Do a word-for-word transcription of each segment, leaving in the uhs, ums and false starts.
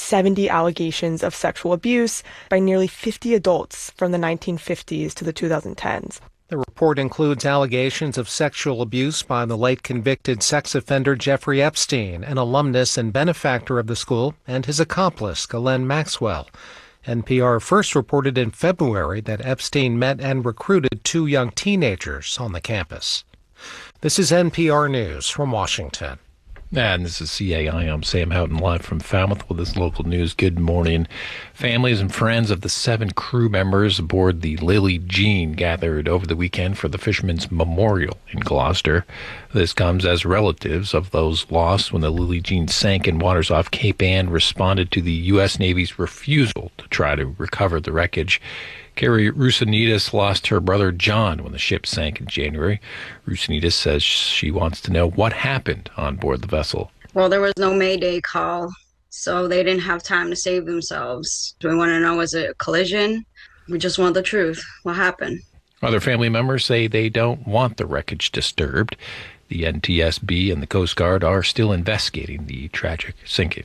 seventy allegations of sexual abuse by nearly fifty adults from the nineteen fifties to the twenty tens. The report includes allegations of sexual abuse by the late convicted sex offender Jeffrey Epstein, an alumnus and benefactor of the school, and his accomplice, Ghislaine Maxwell. N P R first reported in February that Epstein met and recruited two young teenagers on the campus. This is N P R News from Washington. And this is C A I. I'm Sam Houghton, live from Falmouth with this local news. Good morning. Families and friends of the seven crew members aboard the Lily Jean gathered over the weekend for the Fisherman's Memorial in Gloucester. This comes as relatives of those lost when the Lily Jean sank in waters off Cape Ann responded to the U S Navy's refusal to try to recover the wreckage. Carrie Rusanides lost her brother John when the ship sank in January. Rusanides says she wants to know what happened on board the vessel. Well, there was no Mayday call, so they didn't have time to save themselves. We want to know, was it a collision? We just want the truth. What happened? Other family members say they don't want the wreckage disturbed. The N T S B and the Coast Guard are still investigating the tragic sinking.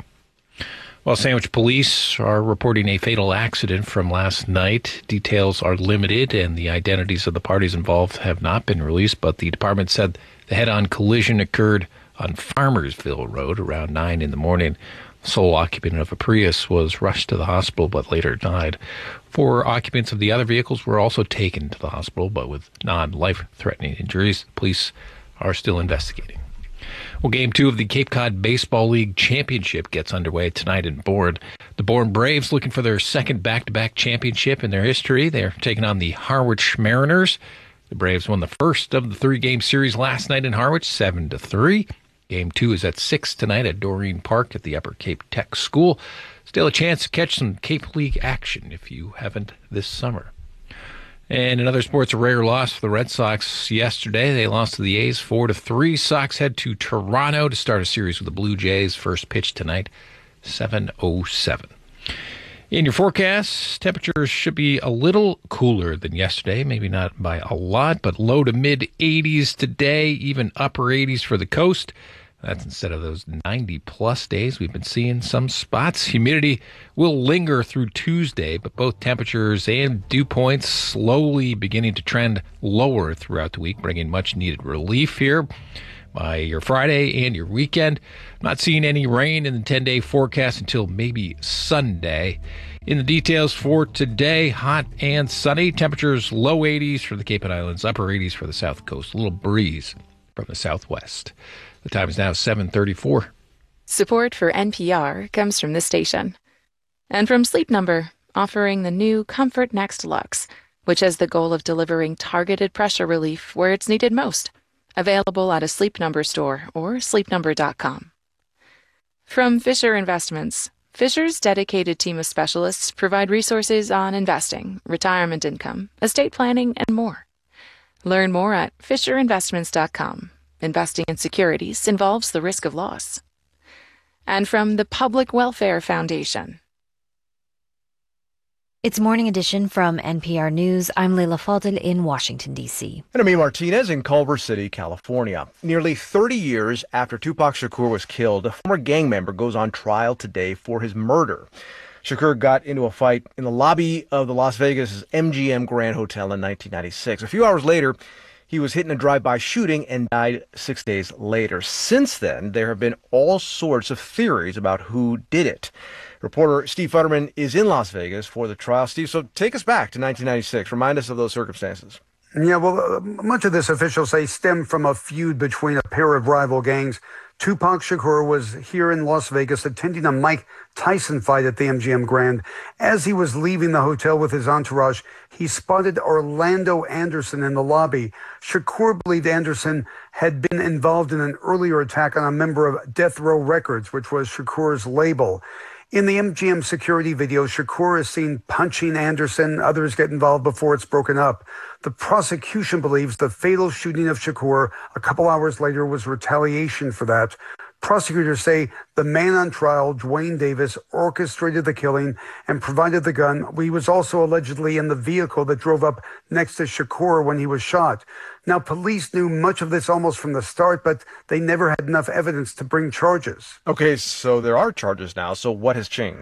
Well, Sandwich police are reporting a fatal accident from last night. Details are limited, and the identities of the parties involved have not been released, but the department said the head-on collision occurred on Farmersville Road around nine in the morning. The sole occupant of a Prius was rushed to the hospital, but later died. Four occupants of the other vehicles were also taken to the hospital, but with non-life-threatening injuries. Police are still investigating. Well, Game two of the Cape Cod Baseball League Championship gets underway tonight in Bourne. The Bourne Braves looking for their second back-to-back championship in their history. They're taking on the Harwich Mariners. The Braves won the first of the three-game series last night in Harwich, seven to three. Game two is at six tonight at Doreen Park at the Upper Cape Tech School. Still a chance to catch some Cape League action if you haven't this summer. And in other sports, a rare loss for the Red Sox yesterday. They lost to the A's four to three. Sox head to Toronto to start a series with the Blue Jays. First pitch tonight, seven oh seven. In your forecast, temperatures should be a little cooler than yesterday. Maybe not by a lot, but low to mid eighties today, even upper eighties for the coast. That's instead of those ninety-plus days we've been seeing some spots. Humidity will linger through Tuesday, but both temperatures and dew points slowly beginning to trend lower throughout the week, bringing much-needed relief here by your Friday and your weekend. Not seeing any rain in the ten-day forecast until maybe Sunday. In the details for today, hot and sunny. Temperatures low eighties for the Cape and Islands, upper eighties for the South Coast. A little breeze from the southwest. The time is now seven thirty-four. Support for N P R comes from this station. And from Sleep Number, offering the new Comfort Next Luxe, which has the goal of delivering targeted pressure relief where it's needed most. Available at a Sleep Number store or sleep number dot com. From Fisher Investments, Fisher's dedicated team of specialists provide resources on investing, retirement income, estate planning, and more. Learn more at fisher investments dot com. Investing in securities involves the risk of loss. And from the Public Welfare Foundation. It's Morning Edition from N P R News. I'm Leila Fadel in Washington, D C. And I'm Martinez in Culver City, California. Nearly thirty years after Tupac Shakur was killed, a former gang member goes on trial today for his murder. Shakur got into a fight in the lobby of the Las Vegas M G M Grand Hotel in nineteen ninety-six. A few hours later, he was hit in a drive-by shooting and died six days later. Since then, there have been all sorts of theories about who did it. Reporter Steve Futterman is in Las Vegas for the trial. Steve, so take us back to nineteen ninety-six. Remind us of those circumstances. Yeah, well, uh, much of this, officials say, stemmed from a feud between a pair of rival gangs. Tupac Shakur was here in Las Vegas attending a Mike Tyson fight at the M G M Grand. As he was leaving the hotel with his entourage, he spotted Orlando Anderson in the lobby. Shakur believed Anderson had been involved in an earlier attack on a member of Death Row Records, which was Shakur's label. In the M G M security video, Shakur is seen punching Anderson. Others get involved before it's broken up. The prosecution believes the fatal shooting of Shakur a couple hours later was retaliation for that. Prosecutors say the man on trial, Dwayne Davis, orchestrated the killing and provided the gun. He was also allegedly in the vehicle that drove up next to Shakur when he was shot. Now, police knew much of this almost from the start, but they never had enough evidence to bring charges. Okay, so there are charges now. So what has changed?